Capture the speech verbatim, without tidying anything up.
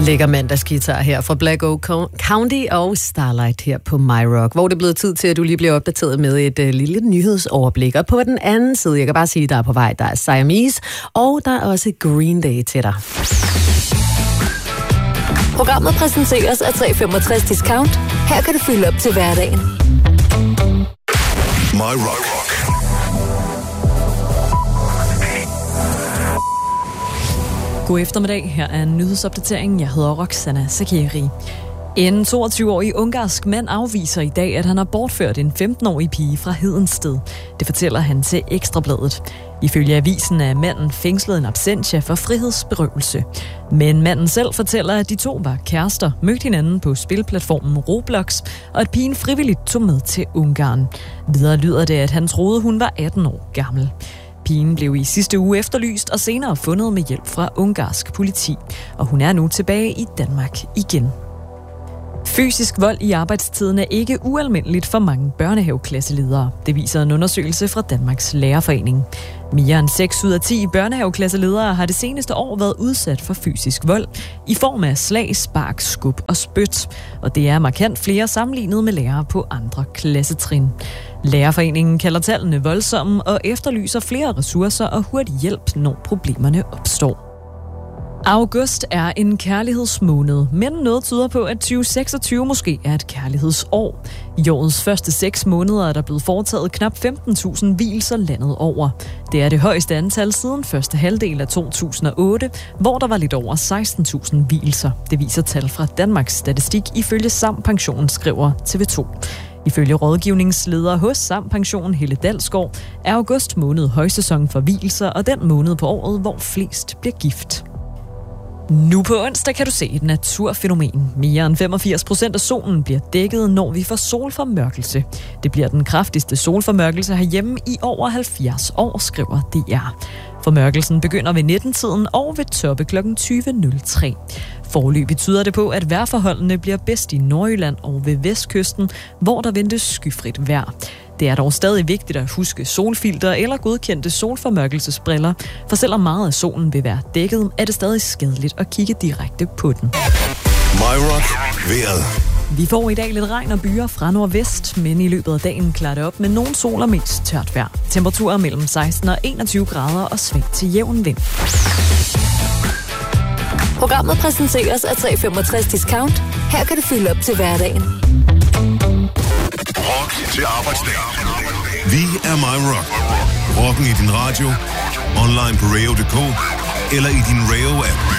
Lækker mandagsguitar her fra Black Oak County og Starlight her på My Rock, hvor det er blevet tid til, at du lige bliver opdateret med et uh, lille nyhedsoverblik. Og på den anden side, jeg kan bare sige, der er på vej, der er Siamese, og der er også Green Day til dig. Programmet præsenteres af tre femogtres Discount. Her kan du fylde op til hverdagen. My Rock. God eftermiddag. Her er en nyhedsopdatering. Jeg hedder Roxana Sakeri. En toogtyve-årig ungarsk mand afviser i dag, at han har bortført en femten-årig pige fra Hedensted. Det fortæller han til Ekstrabladet. Ifølge avisen er manden fængslet en absentia for frihedsberøvelse. Men manden selv fortæller, at de to var kærester, mødte hinanden på spilplatformen Roblox, og at pigen frivilligt tog med til Ungarn. Videre lyder det, at han troede, hun var atten år gammel. Pigen blev i sidste uge efterlyst og senere fundet med hjælp fra ungarsk politi, og hun er nu tilbage i Danmark igen. Fysisk vold i arbejdstiden er ikke ualmindeligt for mange børnehaveklasseledere. Det viser en undersøgelse fra Danmarks Lærerforening. Mere end seks ud af ti børnehaveklasseledere har det seneste år været udsat for fysisk vold i form af slag, spark, skub og spyt. Og det er markant flere sammenlignet med lærere på andre klassetrin. Lærerforeningen kalder tallene voldsomme og efterlyser flere ressourcer og hurtig hjælp, når problemerne opstår. August er en kærlighedsmåned, men noget tyder på, at tyve seksogtyve måske er et kærlighedsår. I årets første seks måneder er der blevet foretaget knap femten tusind vielser landet over. Det er det højeste antal siden første halvdel af to tusind og otte, hvor der var lidt over seksten tusind vielser. Det viser tal fra Danmarks Statistik ifølge Sam Pension, skriver T V to. Ifølge rådgivningsleder hos Sam Pension, Helle Dalsgaard, er august måned højsæson for vielser og den måned på året, hvor flest bliver gift. Nu på onsdag kan du se et naturfænomen. Mere end femogfirs procent af solen bliver dækket, når vi får solformørkelse. Det bliver den kraftigste solformørkelse herhjemme i over halvfjerds år, skriver D R. Formørkelsen begynder ved nitten-tiden og vil toppe klokken tyve nul tre. Foreløbig tyder det på, at vejrforholdene bliver bedst i Nordjylland og ved vestkysten, hvor der ventes skyfrit vejr. Det er dog stadig vigtigt at huske solfilter eller godkendte solformørkelsesbriller, for selvom meget af solen vil være dækket, er det stadig skadeligt at kigge direkte på den. My Rock. Vejret. Vi får i dag lidt regn og byer fra nordvest, men i løbet af dagen klarer det op med nogen sol og mest tørt vejr. Temperaturer mellem seksten og enogtyve grader og svag til jævn vind. Programmet præsenteres af tre femogtres Discount. Her kan du fylde op til hverdagen. Rock til arbejdsdag. Vi er My Rock. Rocken i din radio, online på radio punktum d k eller i din Radio-app.